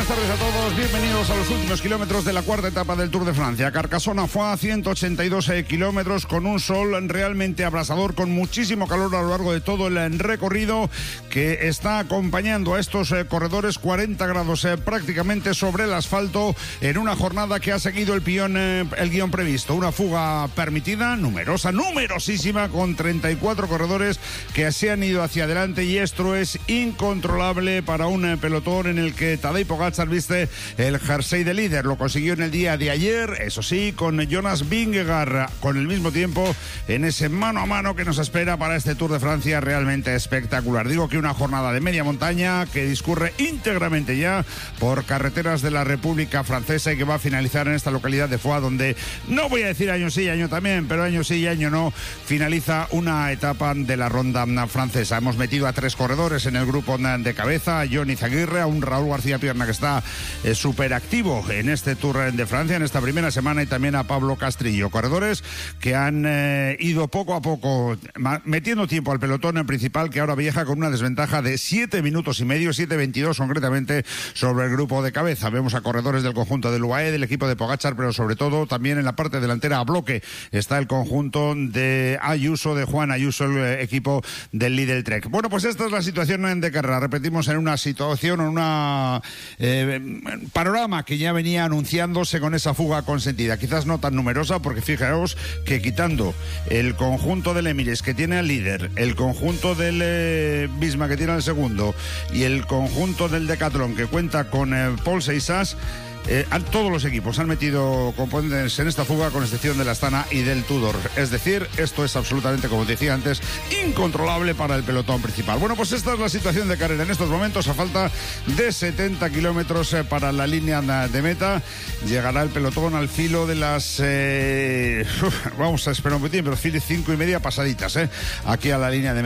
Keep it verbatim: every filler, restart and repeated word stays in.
buenas tardes a todos. Bienvenidos a los últimos kilómetros de la cuarta etapa del Tour de Francia. Carcassonne fue a ciento ochenta y dos kilómetros con un sol realmente abrasador, con muchísimo calor a lo largo de todo el recorrido, que está acompañando a estos eh, corredores cuarenta grados eh, prácticamente sobre el asfalto en una jornada que ha seguido el, pion, eh, el guión previsto. Una fuga permitida, numerosa, numerosísima, con treinta y cuatro corredores que se han ido hacia adelante, y esto es incontrolable para un eh, pelotón en el que Tadej Pogačar viste el jersey de líder. Lo consiguió en el día de ayer, eso sí, con Jonas Vingegaard con el mismo tiempo en ese mano a mano que nos espera para este Tour de Francia realmente espectacular. Digo que una jornada de media montaña que discurre íntegramente ya por carreteras de la República Francesa y que va a finalizar en esta localidad de Foix, donde no voy a decir año sí, año también, pero año sí y año no, finaliza una etapa de la ronda francesa. Hemos metido a tres corredores en el grupo de cabeza, a Johnny Zaguirre, a un Raúl García Pierna que está eh, súper activo en este Tour de Francia en esta primera semana, y también a Pablo Castrillo. Corredores que han eh, ido poco a poco metiendo tiempo al pelotón en principal, que ahora viaja con una desventaja de siete minutos y medio, siete veintidós concretamente, sobre el grupo de cabeza. Vemos a corredores del conjunto del U A E, del equipo de Pogačar, pero sobre todo también en la parte delantera a bloque está el conjunto de Ayuso, de Juan Ayuso, el eh, equipo del Lidl Trek. Bueno, pues esta es la situación de carrera. Repetimos, en una situación, en una eh, panorama que ya venía anunciándose con esa fuga consentida. Quizás no tan numerosa, porque fijaos que quitando el conjunto del Emirates, que tiene al líder, el conjunto del eh, Bisma, que tiene al segundo, y el conjunto del Decathlon, que cuenta con eh, Paul Seixas, Eh, todos los equipos han metido componentes en esta fuga, con excepción de la Astana y del Tudor. Es decir, esto es absolutamente, como decía antes, incontrolable para el pelotón principal. Bueno, pues esta es la situación de carrera en estos momentos, a falta de setenta kilómetros eh, para la línea de meta. Llegará el pelotón al filo de las eh, uf, vamos a esperar un poquitín, pero filo cinco y media pasaditas, eh, aquí a la línea de meta.